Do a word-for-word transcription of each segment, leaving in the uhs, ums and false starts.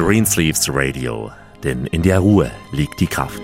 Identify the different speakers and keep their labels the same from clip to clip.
Speaker 1: Greensleeves Radio, denn in der Ruhe liegt die Kraft.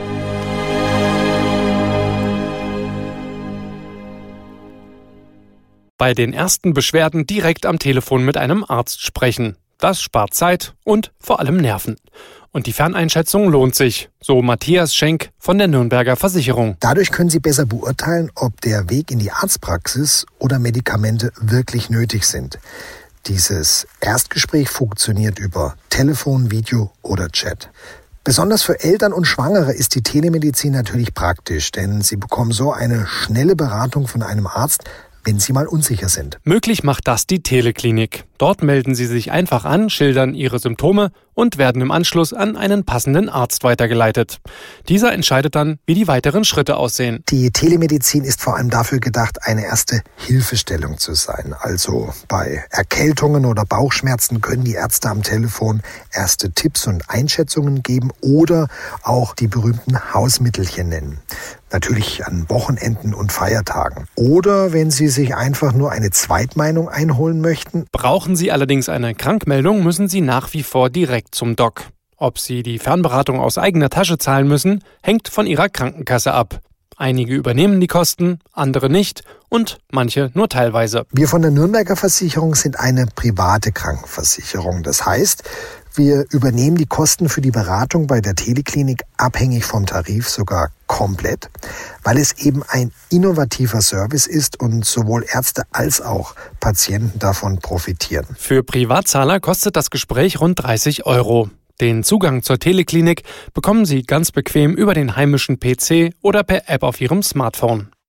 Speaker 2: Bei den ersten Beschwerden direkt am Telefon mit einem Arzt sprechen. Das spart Zeit und vor allem Nerven. Und die Ferneinschätzung lohnt sich, so Matthias Schenk von der Nürnberger Versicherung.
Speaker 3: Dadurch können Sie besser beurteilen, ob der Weg in die Arztpraxis oder Medikamente wirklich nötig sind. Dieses Erstgespräch funktioniert über Telefon, Video oder Chat. Besonders für Eltern und Schwangere ist die Telemedizin natürlich praktisch, denn sie bekommen so eine schnelle Beratung von einem Arzt, wenn Sie mal unsicher sind.
Speaker 2: Möglich macht das die Teleklinik. Dort melden Sie sich einfach an, schildern Ihre Symptome und werden im Anschluss an einen passenden Arzt weitergeleitet. Dieser entscheidet dann, wie die weiteren Schritte aussehen.
Speaker 3: Die Telemedizin ist vor allem dafür gedacht, eine erste Hilfestellung zu sein. Also bei Erkältungen oder Bauchschmerzen können die Ärzte am Telefon erste Tipps und Einschätzungen geben oder auch die berühmten Hausmittelchen nennen. Natürlich an Wochenenden und Feiertagen. Oder wenn Sie sich einfach nur eine Zweitmeinung einholen möchten.
Speaker 2: Brauchen Sie allerdings eine Krankmeldung, müssen Sie nach wie vor direkt zum Doc. Ob Sie die Fernberatung aus eigener Tasche zahlen müssen, hängt von Ihrer Krankenkasse ab. Einige übernehmen die Kosten, andere nicht und manche nur teilweise.
Speaker 3: Wir von der Nürnberger Versicherung sind eine private Krankenversicherung. Das heißt, wir übernehmen die Kosten für die Beratung bei der Teleklinik abhängig vom Tarif sogar komplett, weil es eben ein innovativer Service ist und sowohl Ärzte als auch Patienten davon profitieren.
Speaker 2: Für Privatzahler kostet das Gespräch rund dreißig Euro. Den Zugang zur Teleklinik bekommen Sie ganz bequem über den heimischen P C oder per App auf Ihrem Smartphone.